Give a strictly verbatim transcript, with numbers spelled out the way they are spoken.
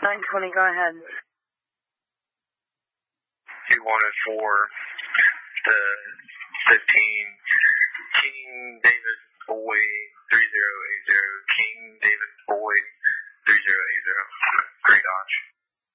nine twenty, go ahead. You wanted for the fifteen